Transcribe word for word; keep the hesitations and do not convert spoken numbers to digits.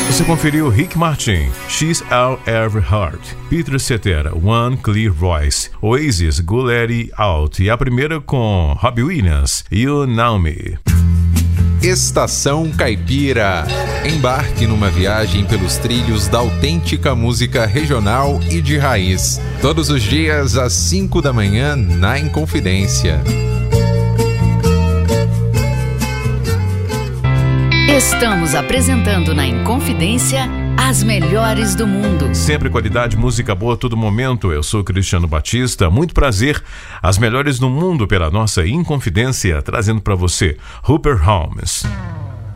Você conferiu Rick Martin, She's Our Every Heart, Peter Cetera, One Clear Voice, Oasis, Go Let It Out e a primeira com Robbie Williams, You Know Me. Estação Caipira. Embarque numa viagem pelos trilhos da autêntica música regional e de raiz. Todos os dias às cinco da manhã na Inconfidência. Estamos apresentando na Inconfidência as melhores do mundo. Sempre qualidade, música boa a todo momento. Eu sou Cristiano Batista, muito prazer. As melhores do mundo pela nossa Inconfidência, trazendo para você Rupert Holmes.